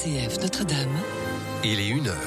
RCF Notre-Dame. Il est 1h.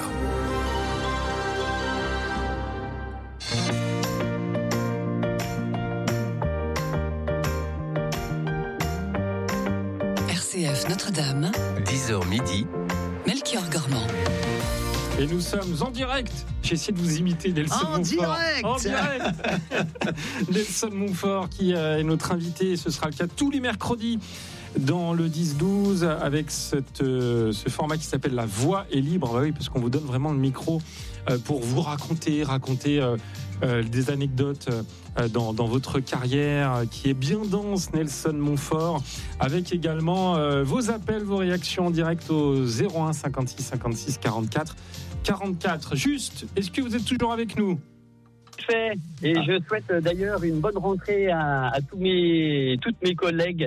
RCF Notre-Dame. 10h midi. Melchior Gormand. Et nous sommes en direct. J'ai essayé de vous imiter, Nelson Montfort. En direct. Nelson Montfort qui est notre invité. Ce sera le cas tous les mercredis dans le 10-12 avec ce format qui s'appelle La Voix est libre. Bah oui, parce qu'on vous donne vraiment le micro pour vous raconter des anecdotes dans votre carrière qui est bien dense, Nelson Montfort, avec également vos appels, vos réactions en direct au 01 56 56 44 44. Juste, est-ce que vous êtes toujours avec nous ? Fait. Et je souhaite d'ailleurs une bonne rentrée à toutes mes collègues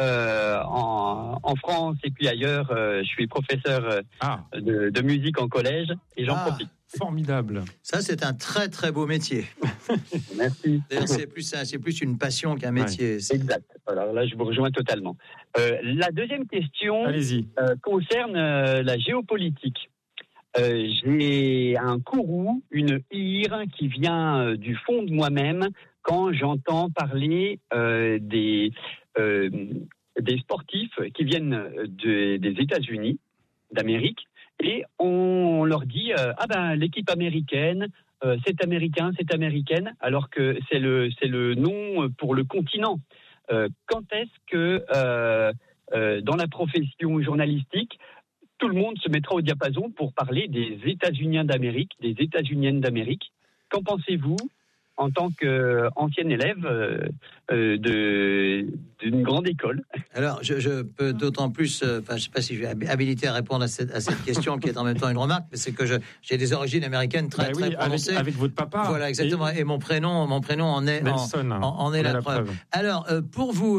en France et puis ailleurs. Je suis professeur de musique en collège et j'en profite. Formidable. Ça, c'est un très très beau métier. Merci. D'ailleurs, c'est plus une passion qu'un métier. Ouais. Exact. Alors là, je vous rejoins totalement. La deuxième question concerne la géopolitique. J'ai un courroux, une ire qui vient du fond de moi-même quand j'entends parler des sportifs qui viennent des États-Unis d'Amérique et on leur dit l'équipe américaine c'est américain, c'est américaine, alors que c'est le nom pour le continent. Quand est-ce que dans la profession journalistique tout le monde se mettra au diapason pour parler des États-Uniens d'Amérique, des États-Uniennes d'Amérique? Qu'en pensez-vous en tant qu'ancien élève d'une grande école? Alors, je peux d'autant plus, je ne sais pas si je vais habilité à répondre à cette question qui est en même temps une remarque, mais c'est que j'ai des origines américaines très prononcées. Avec votre papa. Voilà, exactement. Et mon prénom en est Nelson, en est la preuve. Alors, pour vous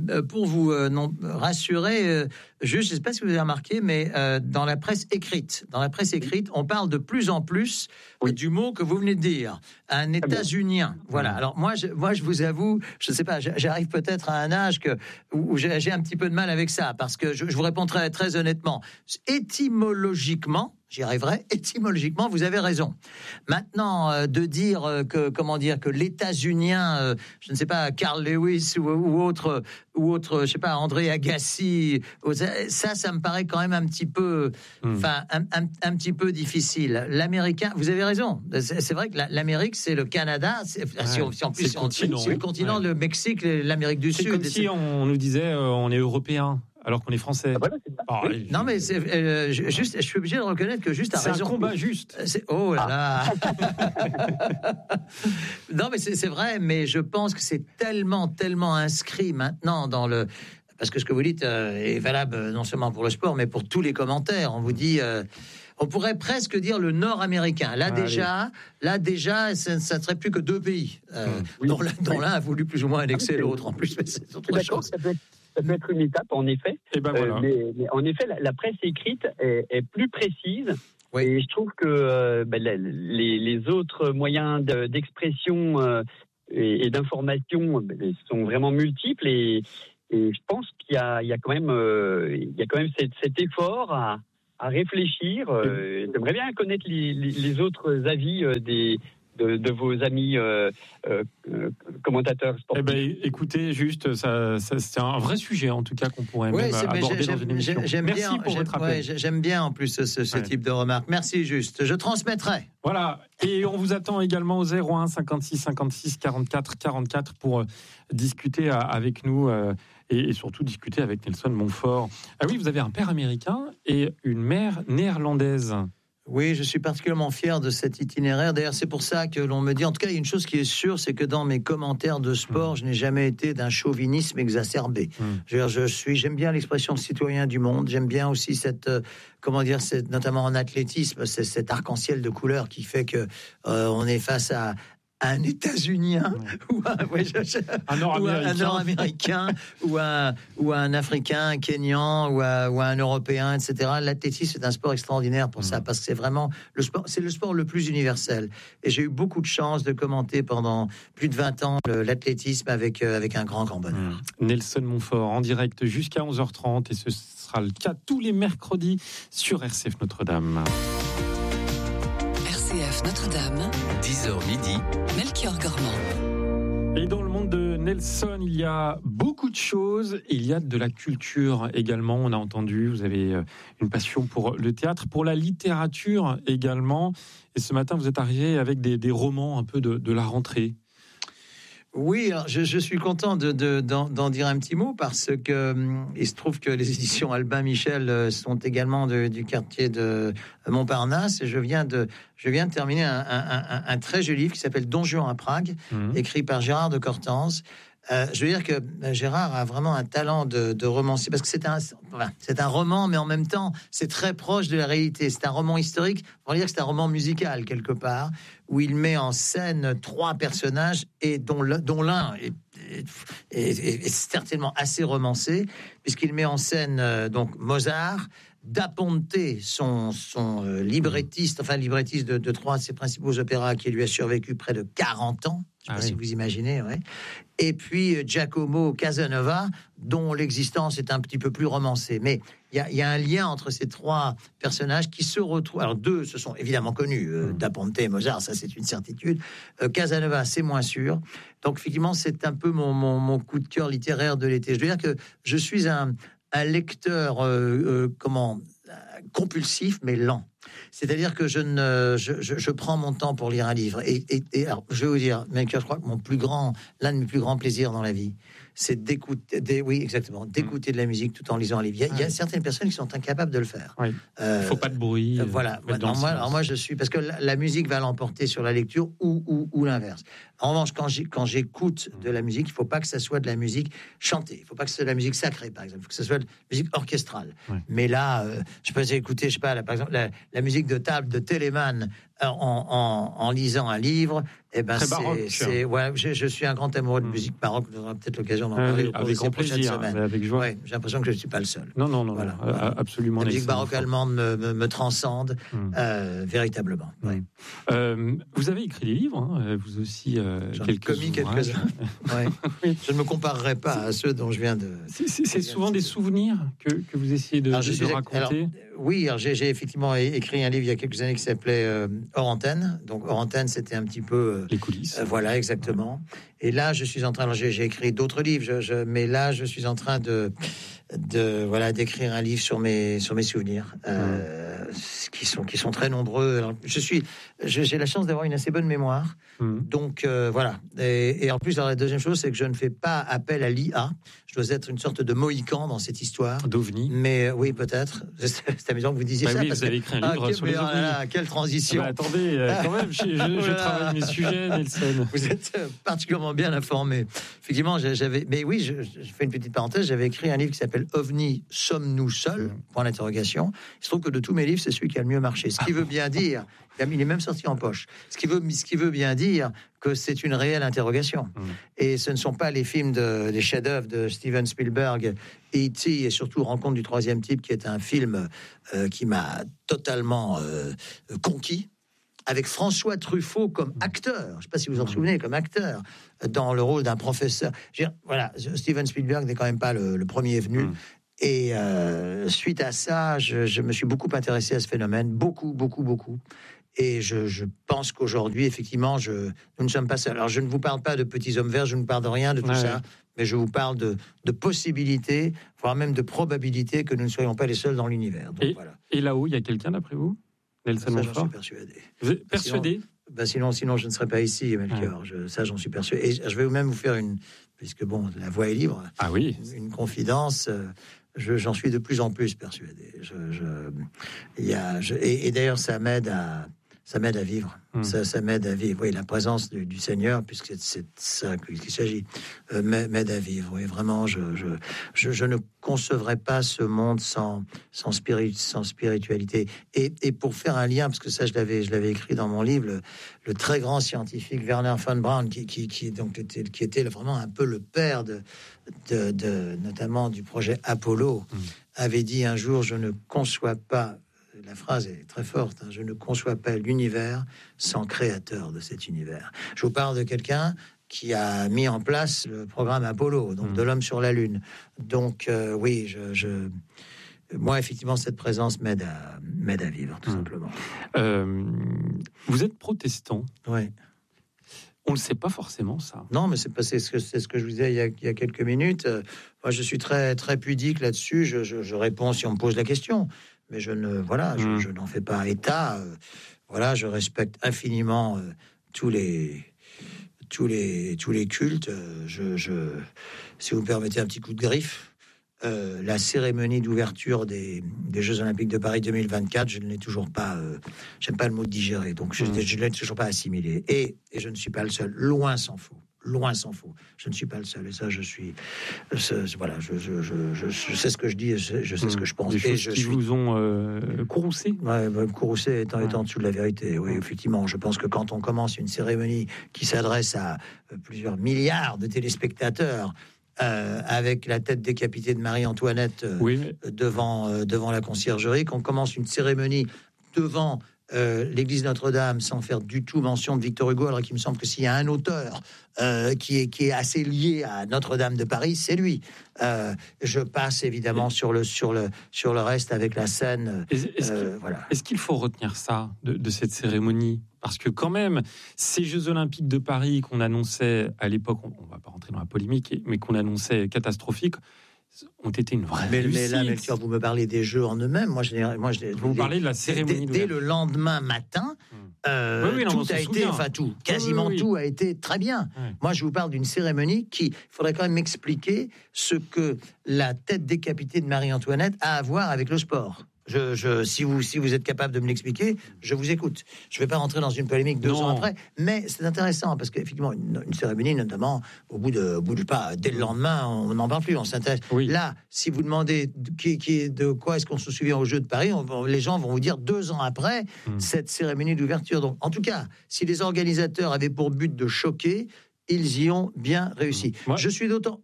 rassurer, je ne sais pas si vous avez remarqué, mais dans la presse écrite, on parle de plus en plus du mot que vous venez de dire, un États-Unien. Voilà. Alors moi, je vous avoue, je ne sais pas, j'arrive peut-être à un âge où j'ai un petit peu de mal avec ça, parce que je vous réponds très, très honnêtement. Étymologiquement, j'y arriverai. Étymologiquement, vous avez raison. Maintenant, de dire que l'États-Unien, je ne sais pas, Carl Lewis ou autre, je sais pas, André Agassi, ça me paraît quand même un petit peu, un petit peu difficile. L'américain, vous avez raison. C'est vrai que l'Amérique, c'est le Canada. C'est le continent, le Mexique, l'Amérique du Sud. C'est comme si on nous disait, on est européen. Alors qu'on est français. Non, mais je suis obligé de reconnaître que Juste a raison. C'est un combat juste. Oh là là. Non, mais c'est vrai, mais je pense que c'est tellement inscrit maintenant dans le... Parce que ce que vous dites est valable non seulement pour le sport, mais pour tous les commentaires. On vous dit... on pourrait presque dire le Nord-américain. Là déjà, ça ne serait plus que deux pays, dont l'un a voulu plus ou moins annexer l'autre. En plus, mais c'est autre chose. Ça peut être une étape, en effet. Et voilà. Mais en effet, la presse écrite est plus précise. Oui. Et je trouve que les autres moyens d'expression et d'information sont vraiment multiples. Et je pense qu'il y a quand même cet effort à réfléchir. J'aimerais bien connaître les autres avis de vos amis commentateurs sportifs. Écoutez, juste, ça c'est un vrai sujet en tout cas qu'on pourrait aborder dans une émission. Merci pour votre appel. J'aime bien en plus ce type de remarques. Merci Juste. Je transmettrai. Voilà. Et on vous attend également au 01 56 56 44 44 pour discuter avec nous et surtout discuter avec Nelson Montfort. Ah oui, vous avez un père américain et une mère néerlandaise. Oui, je suis particulièrement fier de cet itinéraire. D'ailleurs, c'est pour ça que l'on me dit... En tout cas, il y a une chose qui est sûre, c'est que dans mes commentaires de sport, je n'ai jamais été d'un chauvinisme exacerbé. J'aime bien l'expression citoyen du monde. J'aime bien aussi notamment en athlétisme, cet arc-en-ciel de couleurs qui fait que on est face à un États-Unien ou un Nord-américain ou un Africain, un Kenyan ou un Européen, etc. L'athlétisme est un sport extraordinaire pour ça, parce que c'est vraiment le sport le plus universel. Et j'ai eu beaucoup de chance de commenter pendant plus de 20 ans l'athlétisme avec un grand bonheur. Nelson Montfort en direct jusqu'à 11h30 et ce sera le cas tous les mercredis sur RCF Notre-Dame. RCF Notre-Dame, 10h midi, Melchior Gormand. Et dans le monde de Nelson, il y a beaucoup de choses. Il y a de la culture également. On a entendu, vous avez une passion pour le théâtre, pour la littérature également. Et ce matin, vous êtes arrivé avec des romans un peu de la rentrée. Oui, alors je suis content d'en dire un petit mot parce que il se trouve que les éditions Albin Michel sont également du quartier de Montparnasse et je viens de terminer un très joli livre qui s'appelle Don Juan à Prague, écrit par Gérard de Cortance. Je veux dire que Gérard a vraiment un talent de romancier parce que c'est un roman, mais en même temps, c'est très proche de la réalité. C'est un roman historique. On va dire que c'est un roman musical quelque part où il met en scène 3 personnages et dont l'un est certainement assez romancé puisqu'il met en scène donc Mozart. Da Ponte, son librettiste de 3 de ses principaux opéras qui lui a survécu près de 40 ans. Je ne sais pas si vous imaginez, ouais. Et puis Giacomo Casanova, dont l'existence est un petit peu plus romancée. Mais il y a un lien entre ces 3 personnages qui se retrouvent. Alors 2 se sont évidemment connus, Da Ponte et Mozart, ça c'est une certitude. Casanova, c'est moins sûr. Donc effectivement, c'est un peu mon coup de cœur littéraire de l'été. Je veux dire que je suis un lecteur compulsif mais lent. C'est-à-dire que je prends mon temps pour lire un livre. Et alors, je vais vous dire, Melchior, je crois que l'un de mes plus grands plaisirs dans la vie, c'est d'écouter de la musique tout en lisant un livre. Il y a certaines personnes qui sont incapables de le faire. Oui. Il faut pas de bruit. Voilà. Moi, je suis parce que la musique va l'emporter sur la lecture ou l'inverse. En revanche, quand j'écoute de la musique, il faut pas que ça soit de la musique chantée. Il faut pas que ce soit de la musique sacrée, par exemple. Il faut que ce soit de la musique orchestrale. Oui. Mais là, je peux écouter, par exemple, la musique de table de Telemann en lisant un livre. Eh ben, je suis un grand amoureux de musique baroque. On aura peut-être l'occasion d'en parler avec grand plaisir, avec joie. Ouais, j'ai l'impression que je ne suis pas le seul. Non, voilà. Absolument. La musique baroque allemande me transcende véritablement. Ouais. Vous avez écrit des livres, vous aussi. J'en ai commis quelques-uns. Ouais. Oui. Je ne me comparerai pas à ceux dont je viens de. C'est souvent des souvenirs que vous essayez de raconter. Oui, j'ai effectivement écrit un livre il y a quelques années qui s'appelait Hors Antenne. Donc Hors Antenne, c'était un petit peu les coulisses. Voilà, exactement. Ouais. Et là, je suis en train. J'ai écrit d'autres livres, mais là, je suis en train d'écrire un livre sur mes souvenirs, qui sont très nombreux. Alors, j'ai la chance d'avoir une assez bonne mémoire. Donc voilà. Et en plus, alors, la deuxième chose, c'est que je ne fais pas appel à l'IA. Je dois être une sorte de Mohican dans cette histoire. D'OVNI. Mais oui, peut-être. C'est amusant que vous disiez ça. Oui, vous avez écrit un livre sur les OVNI. Quelle transition. Attendez, quand même, je travaille mes sujets, Nelson. Vous êtes particulièrement bien informé. Effectivement, mais oui, je fais une petite parenthèse. J'avais écrit un livre qui s'appelle OVNI, sommes-nous seuls ? Point d'interrogation. Il se trouve que de tous mes livres, c'est celui qui a le mieux marché. Ce qui veut bien dire, il est même sorti en poche. Ce qui veut bien dire que c'est une réelle interrogation. Et ce ne sont pas les films des chefs-d'œuvre de Steven Spielberg, E.T. et surtout Rencontre du troisième type, qui est un film qui m'a totalement conquis, avec François Truffaut comme acteur. Je ne sais pas si vous en souvenez, comme acteur, dans le rôle d'un professeur. Voilà, Steven Spielberg n'est quand même pas le premier venu. Et suite à ça, je me suis beaucoup intéressé à ce phénomène, beaucoup. Et je pense qu'aujourd'hui, effectivement, nous ne sommes pas seuls. Alors, je ne vous parle pas de petits hommes verts, je ne vous parle de rien de tout ça, mais je vous parle de possibilités, voire même de probabilités que nous ne soyons pas les seuls dans l'univers. Donc, voilà. Et là-haut, il y a quelqu'un d'après vous ? Nelson Montfort ? J'en suis persuadé. Vous êtes persuadé ? Sinon, je ne serais pas ici, Melchior. Ça, j'en suis persuadé. Et je vais même vous faire puisque la voix est libre. Ah oui. Une confidence. J'en suis de plus en plus persuadé. Et d'ailleurs, ça m'aide à vivre. Ça m'aide à vivre. Oui, la présence du Seigneur, puisque c'est ça qu'il s'agit, m'aide à vivre. Oui, vraiment, je ne concevrais pas ce monde sans spiritualité. Et pour faire un lien, parce que ça, je l'avais écrit dans mon livre, le très grand scientifique Wernher von Braun, qui était vraiment un peu le père notamment du projet Apollo, avait dit un jour: je ne conçois pas. La phrase est très forte. Je ne conçois pas l'univers sans créateur de cet univers. Je vous parle de quelqu'un qui a mis en place le programme Apollo, donc de l'homme sur la Lune. Donc oui, moi, effectivement, cette présence m'aide à vivre, tout simplement. Vous êtes protestant. Oui. On ne le sait pas forcément, ça. Non, mais c'est ce que je vous disais il y a quelques minutes. Moi, je suis très, très pudique là-dessus. Je réponds si on me pose la question. Mais je n'en fais pas état. Je respecte infiniment tous les cultes. Si vous me permettez un petit coup de griffe, la cérémonie d'ouverture des Jeux Olympiques de Paris 2024, je ne l'ai toujours pas. J'aime pas le mot digérer, donc je ne l'ai toujours pas assimilé. Et je ne suis pas le seul. Loin s'en faut. Je ne suis pas le seul. Et ça, je sais ce que je dis, je sais ce que je pense. Des choses qui vous ont courroucé. Courroucé étant en dessous de la vérité. Oui, effectivement. Je pense que quand on commence une cérémonie qui s'adresse à plusieurs milliards de téléspectateurs, avec la tête décapitée de Marie-Antoinette devant la conciergerie, qu'on commence une cérémonie devant l'église Notre-Dame sans faire du tout mention de Victor Hugo, alors qu'il me semble que s'il y a un auteur qui est assez lié à Notre-Dame de Paris, c'est lui. Je passe évidemment sur le reste avec la scène. Est-ce qu'il faut retenir ça de cette cérémonie? Parce que quand même, ces Jeux Olympiques de Paris qu'on annonçait à l'époque, on ne va pas rentrer dans la polémique, mais qu'on annonçait catastrophiques, ont été une vraie réussite. Mais là, vous me parlez des Jeux en eux-mêmes. Moi, vous parlez de la cérémonie. Dès le lendemain matin, quasiment tout a été très bien. Oui. Moi, je vous parle d'une cérémonie il faudrait quand même m'expliquer ce que la tête décapitée de Marie-Antoinette a à voir avec le sport. Si vous êtes capable de me l'expliquer, je vous écoute. Je ne vais pas rentrer dans une polémique 2 ans après, mais c'est intéressant parce qu'effectivement, une cérémonie, notamment dès le lendemain, on n'en parle plus, on s'intéresse. Oui. Là, si vous demandez de quoi est-ce qu'on se souvient aux Jeux de Paris, les gens vont vous dire 2 ans après cette cérémonie d'ouverture. Donc, en tout cas, si les organisateurs avaient pour but de choquer, ils y ont bien réussi. Ouais. Je suis d'autant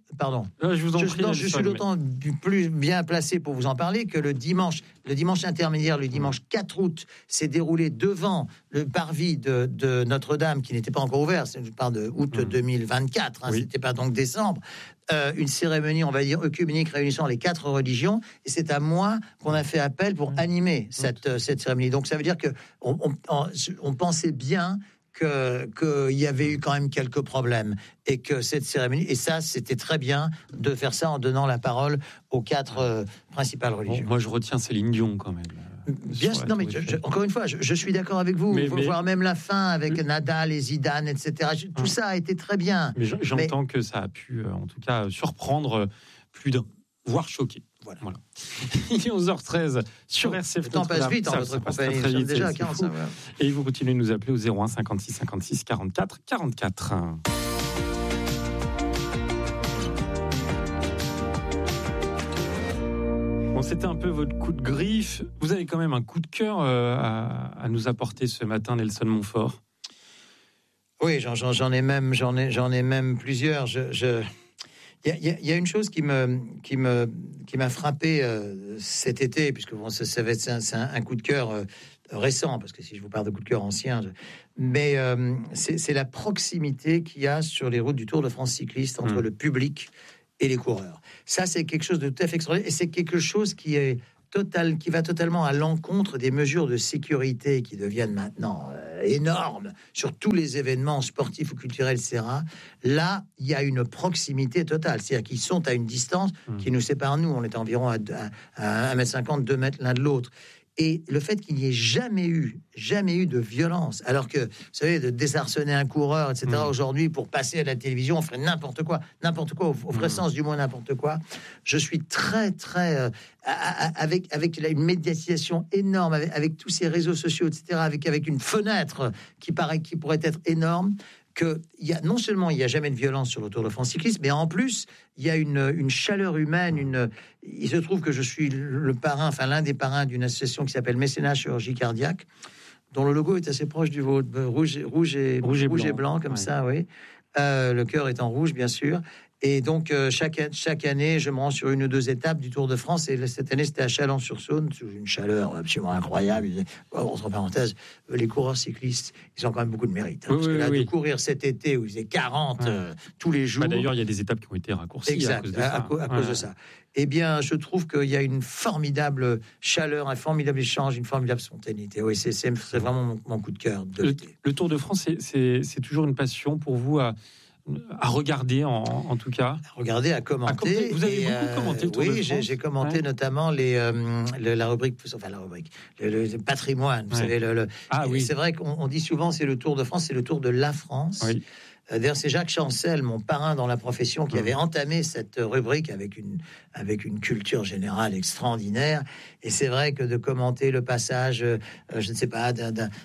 plus bien placé pour vous en parler que le dimanche intermédiaire, le dimanche 4 août, s'est déroulé devant le parvis de Notre-Dame, qui n'était pas encore ouvert. Je parle de août 2024, c'était pas donc décembre. Une cérémonie, on va dire, œcuménique réunissant les 4 religions, et c'est à moi qu'on a fait appel pour animer cette cérémonie. Donc ça veut dire que on pensait bien qu'il y avait eu quand même quelques problèmes et que cette cérémonie, et ça c'était très bien de faire ça en donnant la parole aux 4 principales religions. Moi je retiens Céline Dion quand même. Bien sûr, non mais encore une fois, je suis d'accord avec vous. Voir même la fin avec Nadal et Zidane, etc. Tout ça a été très bien. Mais j'entends que ça a pu, en tout cas, surprendre plus d'un, voire choquer. Voilà. Il est 11h13 sur RCF. Le temps passe vite en votre compagnie. Très vite, déjà à 45. Et vous continuez de nous appeler au 01 56 56 44 44. Bon, c'était un peu votre coup de griffe. Vous avez quand même un coup de cœur à nous apporter ce matin, Nelson Montfort. Oui, j'en ai même plusieurs. Il y a une chose qui m'a frappé cet été, puisque ça va être un coup de cœur récent, parce que si je vous parle de coup de cœur ancien, mais c'est la proximité qu'il y a sur les routes du Tour de France cycliste entre le public et les coureurs. Ça, c'est quelque chose de tout à fait extraordinaire, et c'est quelque chose qui va totalement à l'encontre des mesures de sécurité qui deviennent maintenant énormes sur tous les événements sportifs ou culturels, etc. Là, il y a une proximité totale. C'est-à-dire qu'ils sont à une distance qui nous sépare, nous. On est environ à 1m50, 2 mètres l'un de l'autre. Et le fait qu'il n'y ait jamais eu de violence, alors que, vous savez, de désarçonner un coureur, etc., aujourd'hui, pour passer à la télévision, on ferait n'importe quoi, au vrai sens du mot, n'importe quoi. Je suis très, très... avec une médiatisation énorme, avec tous ces réseaux sociaux, etc., avec une fenêtre qui pourrait être énorme, non seulement il n'y a jamais de violence sur le Tour de France cycliste, mais en plus, il y a une chaleur humaine. Il se trouve que je suis l'un des parrains d'une association qui s'appelle Mécénat Chirurgie Cardiaque, dont le logo est assez proche du vôtre, rouge et blanc, comme ça, oui. Le cœur est en rouge, bien sûr. Et donc, chaque année, je me rends sur 1 ou 2 étapes du Tour de France. Et cette année, c'était à Chalon-sur-Saône, sous une chaleur absolument incroyable. Entre parenthèses, les coureurs cyclistes, ils ont quand même beaucoup de mérite. Parce que de courir cet été où il faisait 40 tous les jours... D'ailleurs, il y a des étapes qui ont été raccourcies. Exact, à cause de ça. eh bien, je trouve qu'il y a une formidable chaleur, un formidable échange, une formidable spontanéité. Oui, c'est vraiment mon coup de cœur de l'été. Le Tour de France, c'est toujours une passion pour vous à regarder, en tout cas. À regarder, à commenter. Vous avez beaucoup commenté le Tour de France. Oui, j'ai commenté notamment la rubrique, le patrimoine. Vous savez, oui. C'est vrai qu'on dit souvent c'est le Tour de France, c'est le Tour de la France. Oui. D'ailleurs, c'est Jacques Chancel, mon parrain dans la profession, qui avait entamé cette rubrique avec une culture générale extraordinaire. Et c'est vrai que de commenter le passage, je ne sais pas,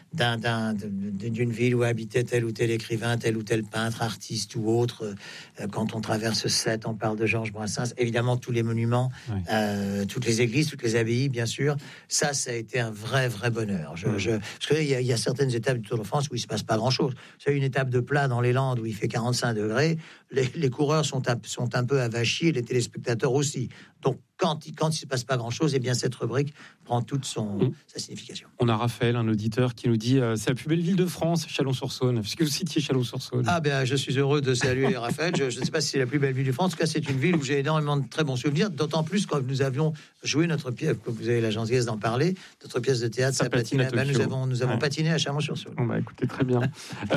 d'une ville où habitait tel ou tel écrivain, tel ou tel peintre, artiste ou autre, quand on traverse Sète, on parle de Georges Brassens, évidemment tous les monuments, toutes les églises, toutes les abbayes, bien sûr. Ça a été un vrai bonheur. Parce qu'il y a certaines étapes du Tour de France où il ne se passe pas grand-chose. C'est une étape de plat dans les Landes où il fait 45 degrés, les coureurs sont un peu avachis et les téléspectateurs aussi. Donc, quand il ne se passe pas grand-chose, eh bien, cette rubrique prend toute sa signification. On a Raphaël, un auditeur, qui nous dit c'est la plus belle ville de France, Chalon-sur-Saône. Puisque vous citiez Chalon-sur-Saône. Ah ben, je suis heureux de saluer Raphaël. Je ne sais pas si c'est la plus belle ville de France. En tout cas, c'est une ville où j'ai énormément de très bons souvenirs. D'autant plus quand nous avions joué notre pièce, comme vous avez la gentillesse d'en parler, notre pièce de théâtre, ça patine à Tokyo. Nous avons patiné à Chalon-sur-Saône. Écoutez, très bien.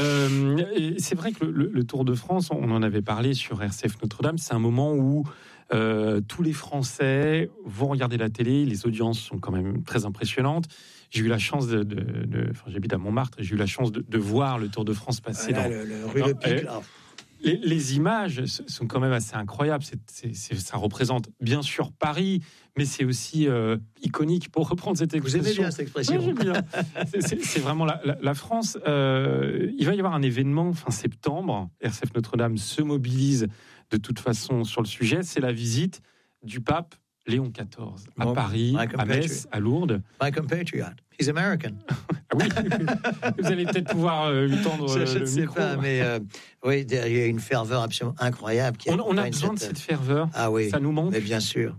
Et c'est vrai que le Tour de France, on en avait parlé sur RCF Notre-Dame, c'est un moment où tous les Français vont regarder la télé, les audiences sont quand même très impressionnantes. J'ai eu la chance j'habite à Montmartre, et j'ai eu la chance de voir le Tour de France passer le rue Le Pic. Les images sont quand même assez incroyables. Ça représente bien sûr Paris, mais c'est aussi iconique, pour reprendre cette expression. Vous aimez bien cette expression? Oui, j'aime bien. C'est vraiment la France. Il va y avoir un événement fin septembre. RCF Notre-Dame se mobilise de toute façon sur le sujet. C'est la visite du pape Léon XIV à Paris, à Metz, à Lourdes. My compatriot. He's American. Ah oui. Vous allez peut-être pouvoir lui tendre le micro. Pas, mais oui, il y a une ferveur absolument incroyable. On a besoin de cette ferveur. Ah oui. Ça nous manque. Mais bien sûr.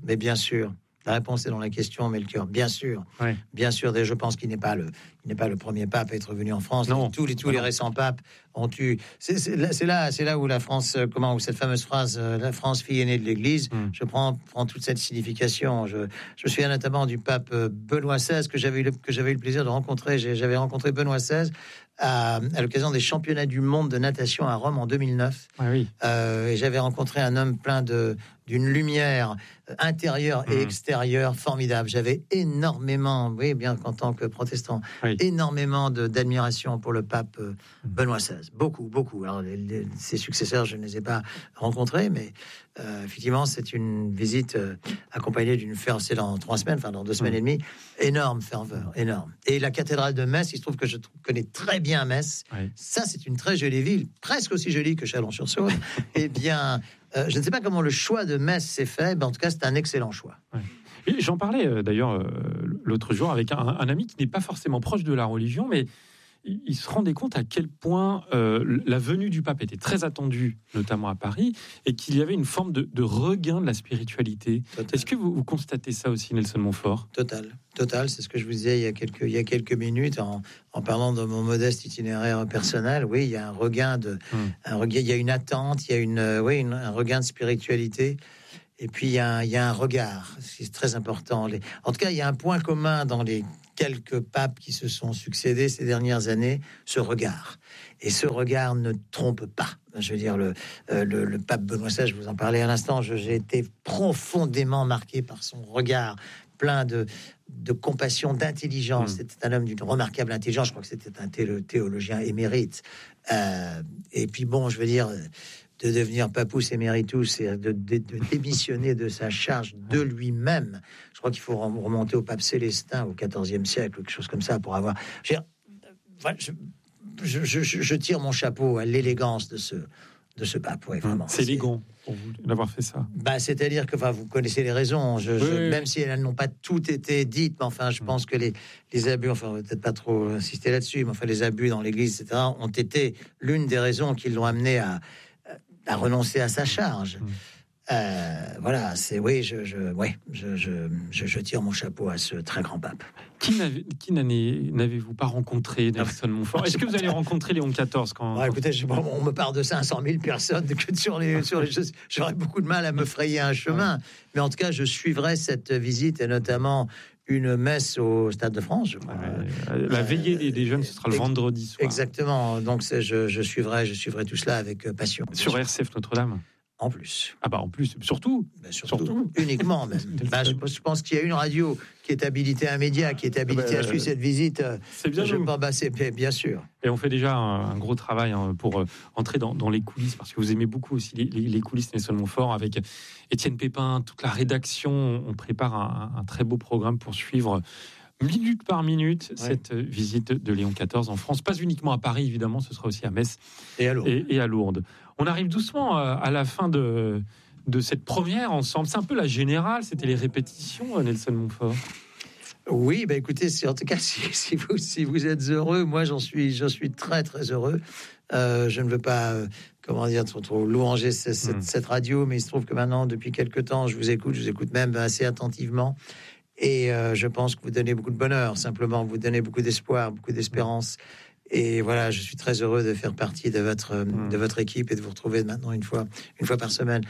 La réponse est dans la question, Melchior. Bien sûr. Ouais. Bien sûr. Je pense qu'il n'est pas le premier pape à être venu en France. Non. Tous les récents papes ont eu. C'est là où la France, où cette fameuse phrase, la France, fille aînée de l'Église, je prends toute cette signification. Je me souviens notamment du pape Benoît XVI que j'avais eu le plaisir de rencontrer. J'avais rencontré Benoît XVI à l'occasion des championnats du monde de natation à Rome en 2009. Ah oui. Et j'avais rencontré un homme plein d'une lumière intérieure et extérieure formidable. J'avais énormément, bien qu'en tant que protestant, énormément d'admiration pour le pape Benoît XVI. Beaucoup. Alors, ses successeurs, je ne les ai pas rencontrés, mais effectivement, c'est une visite accompagnée d'une ferveur. C'est dans 3 semaines, dans 2 semaines et demie. Énorme ferveur, énorme. Et la cathédrale de Metz, il se trouve que je connais très bien Metz. Ça, c'est une très jolie ville, presque aussi jolie que Chalon-sur-Saône. Eh bien, je ne sais pas comment le choix de Metz s'est fait, mais en tout cas, c'est un excellent choix. Et j'en parlais d'ailleurs l'autre jour avec un ami qui n'est pas forcément proche de la religion, mais il se rendait compte à quel point la venue du pape était très attendue, notamment à Paris, et qu'il y avait une forme de regain de la spiritualité. Total. Est-ce que vous constatez ça aussi, Nelson Montfort? Total, c'est ce que je vous disais il y a quelques minutes en parlant de mon modeste itinéraire personnel. Oui, il y a un regain il y a une attente, il y a un regain de spiritualité. Et puis il y a un regard, c'est très important. En tout cas, il y a un point commun dans les quelques papes qui se sont succédés ces dernières années, ce regard. Et ce regard ne trompe pas. Je veux dire, le pape Benoît XVI, je vous en parlais à l'instant, j'ai été profondément marqué par son regard, plein de compassion, d'intelligence. C'était un homme d'une remarquable intelligence. Je crois que c'était un théologien émérite. Et puis je veux dire, de devenir papus emeritus et de démissionner de sa charge de lui-même. Je crois qu'il faut remonter au pape Célestin au XIVe siècle, quelque chose comme ça, pour avoir... Je tire mon chapeau à l'élégance de ce pape. Ouais, vraiment. C'est élégant pour vous d'avoir fait ça. C'est-à-dire que vous connaissez les raisons. Même si elles n'ont pas toutes été dites, mais je pense que les abus, on va peut-être pas trop insister là-dessus, mais les abus dans l'Église, etc., ont été l'une des raisons qui l'ont amené à renoncer à sa charge. Voilà, je tire mon chapeau à ce très grand pape. Qui n'avez-vous pas rencontré, Nelson Montfort? Est-ce que vous allez rencontrer Léon XIV quand... Écoutez, on me parle de 500 000 personnes que sur les choses. J'aurais beaucoup de mal à me frayer un chemin. Mais en tout cas, je suivrai cette visite et notamment une messe au Stade de France. La veillée des jeunes, ce sera le vendredi soir. Exactement. Donc je suivrai tout cela avec passion. Sur RCF Notre-Dame. En plus. En plus, surtout. Surtout. Uniquement même. Je pense qu'il y a une radio qui est habilitée, un média qui est habilité à suivre cette visite. C'est bien. C'est bien sûr. Et on fait déjà un gros travail pour entrer dans les coulisses, parce que vous aimez beaucoup aussi les coulisses Nelson Montfort. Avec Étienne Pépin, toute la rédaction, on prépare un très beau programme pour suivre minute par minute cette visite de Léon XIV en France. Pas uniquement à Paris, évidemment, ce sera aussi à Metz et à Lourdes. On arrive doucement à la fin de cette première ensemble. C'est un peu la générale, c'était les répétitions, Nelson Montfort. Oui, écoutez, en tout cas, si vous êtes heureux, moi j'en suis très très heureux. Je ne veux pas, trop louanger cette radio, mais il se trouve que maintenant, depuis quelques temps, je vous écoute même assez attentivement. Et je pense que vous donnez beaucoup de bonheur, simplement, vous donnez beaucoup d'espoir, beaucoup d'espérance. Et voilà, je suis très heureux de faire partie de votre équipe et de vous retrouver maintenant une fois par semaine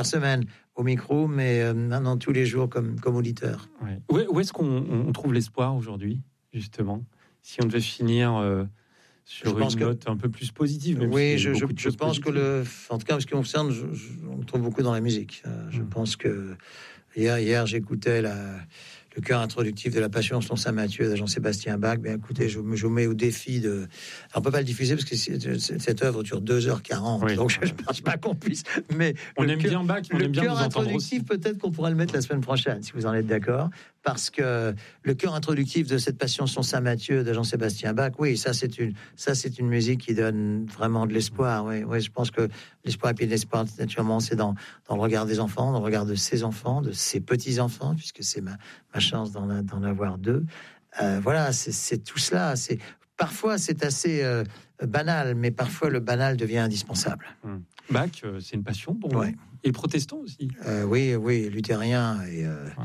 au micro, mais maintenant tous les jours comme auditeur. Ouais. Où est-ce qu'on trouve l'espoir aujourd'hui, justement, si on devait finir sur une note un peu plus positive? Oui, je pense que en tout cas, en ce qui me concerne, on le trouve beaucoup dans la musique. Je pense que hier j'écoutais le chœur introductif de la Passion selon saint Matthieu de Jean-Sébastien Bach. Écoutez, je me mets au défi de... Alors, on peut pas le diffuser parce que cette œuvre dure 2h40, donc je ne pense pas qu'on puisse... Mais on aime bien Bach, on aime bien nous entendre aussi. Le chœur introductif, peut-être qu'on pourra le mettre la semaine prochaine, si vous en êtes d'accord, parce que le chœur introductif de cette Passion selon saint Matthieu de Jean-Sébastien Bach, oui, ça c'est une musique qui donne vraiment de l'espoir. Oui, je pense que l'espoir, et puis l'espoir, naturellement, c'est dans le regard des enfants, dans le regard de ses enfants, de ses petits-enfants, puisque c'est ma chance d'en avoir deux. Voilà, c'est tout cela. Parfois, c'est assez banal, mais parfois, le banal devient indispensable. Bach, c'est une passion pour vous. Et protestant aussi. Oui, luthérien. Et,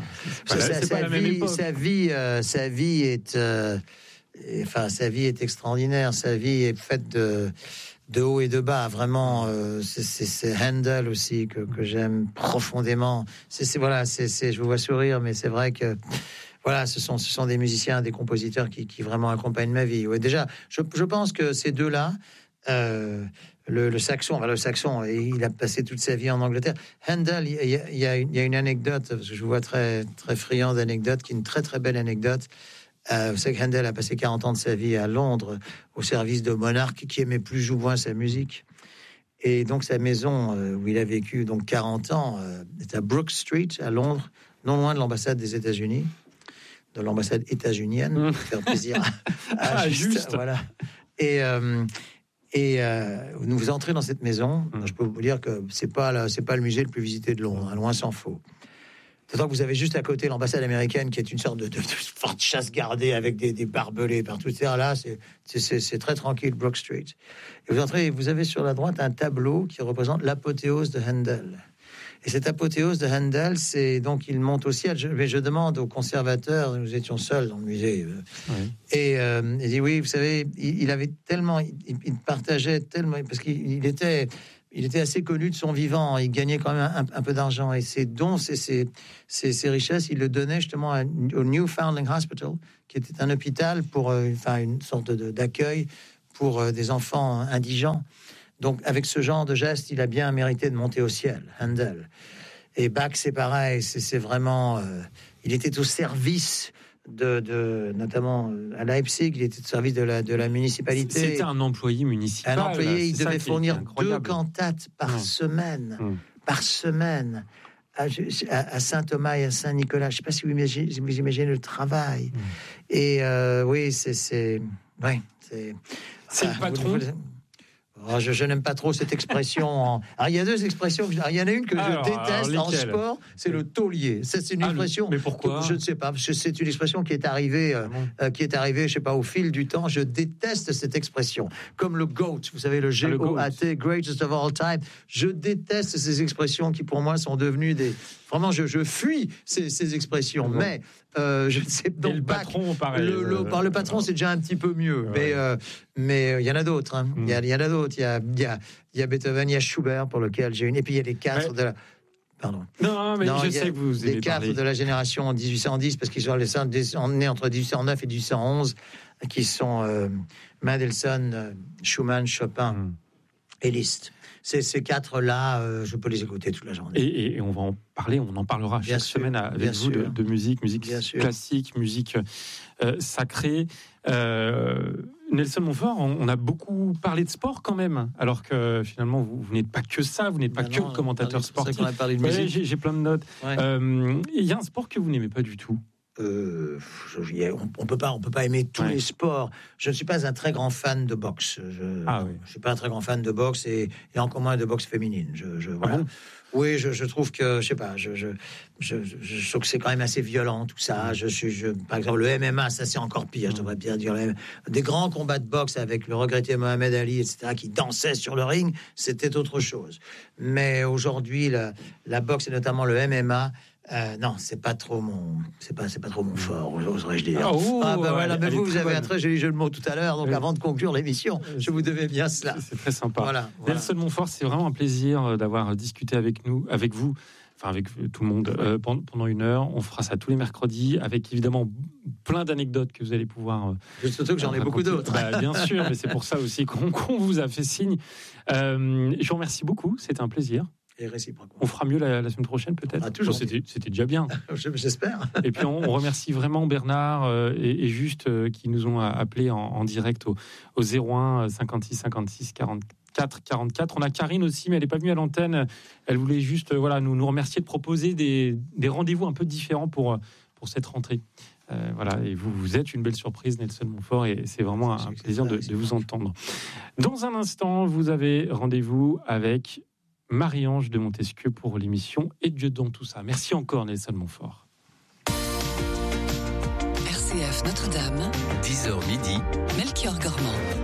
sa vie est extraordinaire. Sa vie est faite de haut et de bas, vraiment. C'est Handel aussi que j'aime profondément. Je vous vois sourire, mais c'est vrai que voilà, ce sont des musiciens, des compositeurs qui vraiment accompagnent ma vie. Ouais, déjà, je pense que ces deux-là, le saxon, il a passé toute sa vie en Angleterre. Handel, il y a une anecdote, parce que je vous vois très très friand d'anecdotes, qui est une très très belle anecdote. Vous savez que Handel a passé 40 ans de sa vie à Londres, au service de monarques qui aimaient plus ou moins sa musique. Et donc sa maison, où il a vécu donc 40 ans, est à Brook Street, à Londres, non loin de l'ambassade des États-Unis, de l'ambassade états-unienne, pour faire plaisir à Juste. Voilà. Et vous entrez dans cette maison, je peux vous dire que c'est pas le musée le plus visité de Londres, loin s'en faut. D'autant que vous avez juste à côté l'ambassade américaine, qui est une sorte de forte chasse gardée avec des barbelés partout. Là, c'est très tranquille, Brook Street. Et vous entrez, vous avez sur la droite un tableau qui représente l'apothéose de Handel. Et cette apothéose de Handel, c'est donc il monte au ciel. Je demande au conservateur, nous étions seuls dans le musée, et il dit oui, vous savez, il avait tellement, il partageait tellement, parce qu'il était assez connu de son vivant. Il gagnait quand même un peu d'argent, et ses dons, ses richesses, il le donnait justement au Newfoundland Hospital, qui était un hôpital pour une sorte d'accueil pour des enfants indigents. Donc, avec ce genre de geste, il a bien mérité de monter au ciel, Handel. Et Bach, c'est pareil, c'est vraiment... il était au service notamment à Leipzig, il était au service de la municipalité. C'était un employé municipal. Un employé, il devait fournir 2 cantates par semaine. Par semaine. À Saint-Thomas et à Saint-Nicolas. Je ne sais pas si vous imaginez le travail. Et oui, c'est le patron. Je n'aime pas trop cette expression. Alors, il y a deux expressions. Il y en a une que je déteste en sport, c'est le taulier. C'est une expression. Mais pourquoi ? Je ne sais pas. C'est une expression qui est arrivée, je sais pas, au fil du temps. Je déteste cette expression. Comme le GOAT, vous savez, le G-O-A-T, Greatest of All Time. Je déteste ces expressions qui, pour moi, sont devenues des. Vraiment, je fuis ces expressions. Mais je ne sais donc le patron, pareil. Le patron, c'est déjà un petit peu mieux. Ouais. Mais il y en a d'autres. Hein. Il y en a d'autres. Il y a Beethoven, il y a Schubert, pour lequel j'ai une. Et puis il y a les quatre de la. Pardon. Non, mais je sais que vous aimez les quatre de la génération 1810, parce qu'ils sont nés entre 1809 et 1811, qui sont Mendelssohn, Schumann, Chopin et Liszt. Ces quatre-là, je peux les écouter toute la journée. Et on va en parler, on en parlera chaque semaine avec vous de musique classique, musique sacrée. Nelson Montfort, on a beaucoup parlé de sport quand même, alors que finalement vous n'êtes pas que ça, vous n'êtes pas que commentateur sportif. On a parlé de musique. J'ai plein de notes. Il y a un sport que vous n'aimez pas du tout. On peut pas aimer tous les sports. Je ne suis pas un très grand fan de boxe. Je suis pas un très grand fan de boxe et encore moins de boxe féminine. Oui, je trouve que je sais pas. Je trouve que c'est quand même assez violent tout ça. Par exemple, le MMA, ça c'est encore pire. Je devrais bien dire des grands combats de boxe avec le regretté Mohamed Ali, etc., qui dansait sur le ring, c'était autre chose. Mais aujourd'hui, la boxe et notamment le MMA. Non, c'est pas trop mon fort, oserais-je dire. Mais vous avez un très joli jeu de mots tout à l'heure, donc avant de conclure l'émission, je vous devais bien cela. C'est très sympa. Voilà. Nelson Montfort, c'est vraiment un plaisir d'avoir discuté avec vous, enfin avec tout le monde pendant une heure. On fera ça tous les mercredis, avec évidemment plein d'anecdotes que vous allez pouvoir. Surtout que j'en ai beaucoup d'autres. Bien sûr, mais c'est pour ça aussi qu'on vous a fait signe. Je vous remercie beaucoup, c'était un plaisir. Et réciproquement. On fera mieux la semaine prochaine, peut-être. Toujours. C'était déjà bien. J'espère. Et puis on remercie vraiment Bernard et Juste qui nous ont appelés en direct au 01 56 56 44 44. On a Karine aussi, mais elle n'est pas venue à l'antenne. Elle voulait juste nous remercier de proposer des rendez-vous un peu différents pour cette rentrée. Et vous êtes une belle surprise, Nelson Montfort, et c'est vraiment un plaisir de vous entendre. Dans un instant, vous avez rendez-vous avec Marie-Ange de Montesquieu pour l'émission Et Dieu dans tout ça. Merci encore, Nelson Montfort. RCF Notre-Dame, 10h midi, Melchior Gormand.